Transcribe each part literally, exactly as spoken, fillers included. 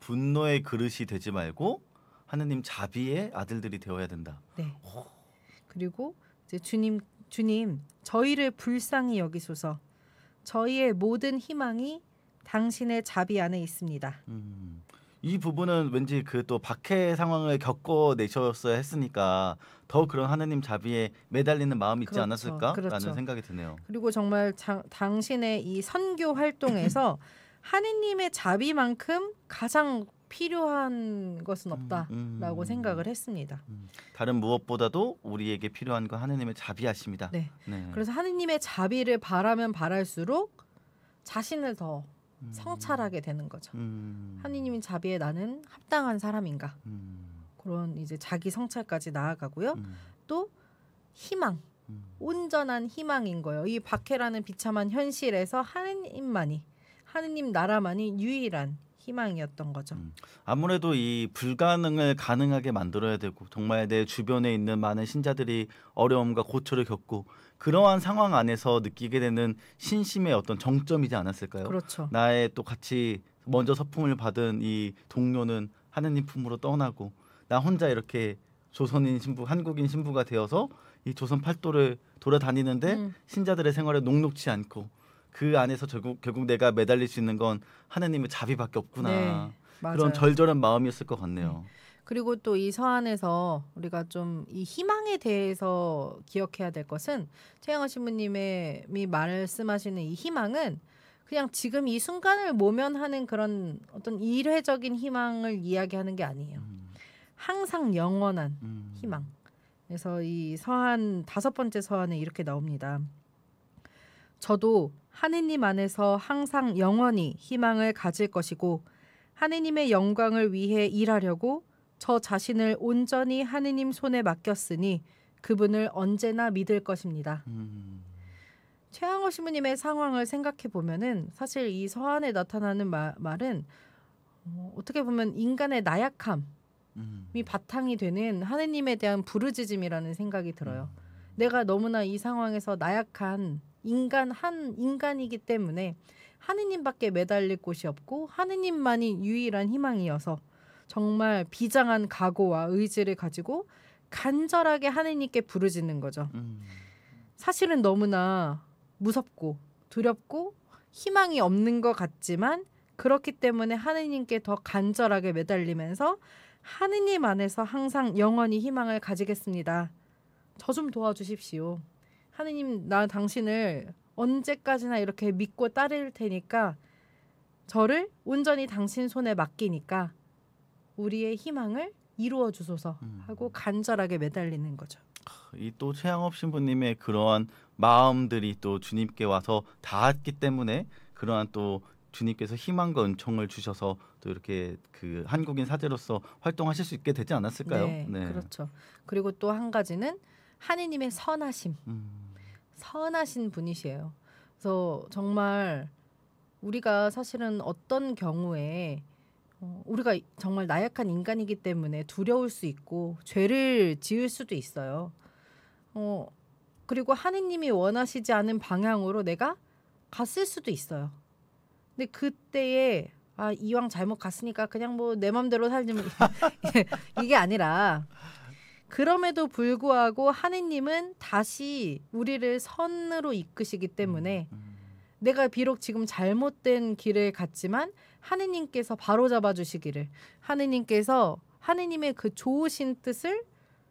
분노의 그릇이 되지 말고 하느님 자비의 아들들이 되어야 된다. 네. 그리고 이제 주님 주님 저희를 불쌍히 여기소서. 저희의 모든 희망이 당신의 자비 안에 있습니다. 음, 이 부분은 왠지 그 또 박해 상황을 겪어내셨어야 했으니까 더 그런 하느님 자비에 매달리는 마음이 있지 그렇죠. 않았을까라는 그렇죠. 생각이 드네요. 그리고 정말 자, 당신의 이 선교 활동에서 하느님의 자비만큼 가장 필요한 것은 없다라고 음, 음. 생각을 했습니다. 음, 다른 무엇보다도 우리에게 필요한 건 하느님의 자비하십니다. 네. 네. 그래서 하느님의 자비를 바라면 바랄수록 자신을 더 음, 성찰하게 되는 거죠. 음, 하느님의 자비에 나는 합당한 사람인가? 음, 그런 이제 자기 성찰까지 나아가고요. 음, 또 희망, 음. 온전한 희망인 거예요. 이 박해라는 비참한 현실에서 하느님만이, 하느님 나라만이 유일한 희망이었던 거죠. 음, 아무래도 이 불가능을 가능하게 만들어야 되고 정말 내 주변에 있는 많은 신자들이 어려움과 고초를 겪고 그러한 상황 안에서 느끼게 되는 신심의 어떤 정점이지 않았을까요? 그렇죠. 나의 또 같이 먼저 서품을 받은 이 동료는 하느님 품으로 떠나고 나 혼자 이렇게 조선인 신부, 한국인 신부가 되어서 이 조선 팔도를 돌아다니는데 음. 신자들의 생활에 녹록지 않고 그 안에서 결국, 결국 내가 매달릴 수 있는 건 하느님의 자비밖에 없구나. 네, 맞아요. 그런 절절한 마음이었을 것 같네요. 그리고 또 이 서한에서 우리가 좀 이 희망에 대해서 기억해야 될 것은 최영아 신부님의 이 말씀하시는 이 희망은 그냥 지금 이 순간을 모면하는 그런 어떤 일회적인 희망을 이야기하는 게 아니에요. 음, 항상 영원한 음, 희망. 그래서 이 서한 다섯 번째 서한에 이렇게 나옵니다. 저도 하느님 안에서 항상 영원히 희망을 가질 것이고 하느님의 영광을 위해 일하려고 저 자신을 온전히 하느님 손에 맡겼으니 그분을 언제나 믿을 것입니다. 음, 최양호 신부님의 상황을 생각해 보면은 사실 이 서한에 나타나는 마, 말은 어, 어떻게 보면 인간의 나약함이 음, 바탕이 되는 하느님에 대한 부르짖음이라는 생각이 들어요. 내가 너무나 이 상황에서 나약한 인간 한 인간이기 때문에 하느님밖에 매달릴 곳이 없고 하느님만이 유일한 희망이어서 정말 비장한 각오와 의지를 가지고 간절하게 하느님께 부르짖는 거죠. 음, 사실은 너무나 무섭고 두렵고 희망이 없는 것 같지만 그렇기 때문에 하느님께 더 간절하게 매달리면서 하느님 안에서 항상 영원히 희망을 가지겠습니다. 저 좀 도와주십시오. 하느님, 나 당신을 언제까지나 이렇게 믿고 따를 테니까 저를 온전히 당신 손에 맡기니까 우리의 희망을 이루어 주소서 하고 간절하게 매달리는 거죠. 이 또 최양업 신부님의 그러한 마음들이 또 주님께 와서 닿았기 때문에 그러한 또 주님께서 희망과 은총을 주셔서 또 이렇게 그 한국인 사제로서 활동하실 수 있게 되지 않았을까요? 네, 그렇죠. 그리고 또 한 가지는 하느님의 선하심. 음, 선하신 분이시에요. 그래서 정말 우리가 사실은 어떤 경우에 어, 우리가 정말 나약한 인간이기 때문에 두려울 수 있고 죄를 지을 수도 있어요. 어, 그리고 하느님이 원하시지 않은 방향으로 내가 갔을 수도 있어요. 근데 그때에 아 이왕 잘못 갔으니까 그냥 뭐 내 맘대로 살지 뭐 이게 아니라 그럼에도 불구하고 하느님은 다시 우리를 선으로 이끄시기 때문에 내가 비록 지금 잘못된 길을 갔지만 하느님께서 바로잡아 주시기를 하느님께서 하느님의 그 좋으신 뜻을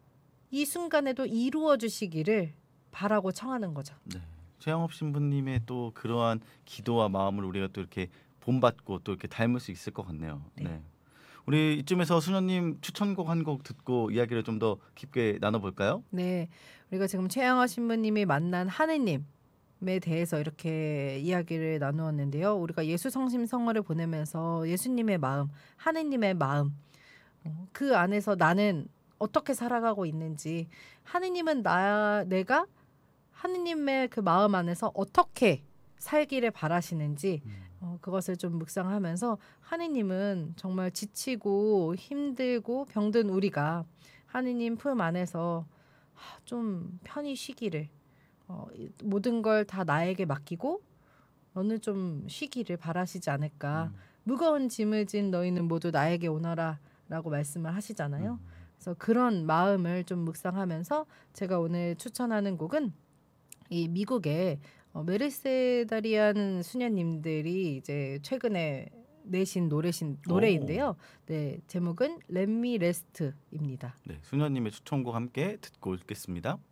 이 순간에도 이루어 주시기를 바라고 청하는 거죠. 네. 최양업 신부님의 또 그러한 기도와 마음을 우리가 또 이렇게 본받고 또 이렇게 닮을 수 있을 것 같네요. 네. 네. 우리 이쯤에서 수녀님 추천곡 한 곡 듣고 이야기를 좀 더 깊게 나눠볼까요? 네, 우리가 지금 최양화 신부님이 만난 하느님에 대해서 이렇게 이야기를 나누었는데요. 우리가 예수 성심 성화를 보내면서 예수님의 마음, 하느님의 마음, 어, 그 안에서 나는 어떻게 살아가고 있는지, 하느님은 나 내가 하느님의 그 마음 안에서 어떻게 살기를 바라시는지 어, 그것을 좀 묵상하면서 하느님은 정말 지치고 힘들고 병든 우리가 하느님 품 안에서 좀 편히 쉬기를 어, 모든 걸 다 나에게 맡기고 너는 좀 쉬기를 바라시지 않을까. 무거운 짐을 진 너희는 모두 나에게 오너라라고 말씀을 하시잖아요. 음. 그래서 그런 마음을 좀 묵상하면서 제가 오늘 추천하는 곡은 이 미국의 어, 메르세다리안 수녀님들이 이제 최근에 내신 노래신 노래인데요. 네, 제목은 Let Me Rest입니다. 네, 수녀님의 추천곡 함께 듣고 오겠습니다.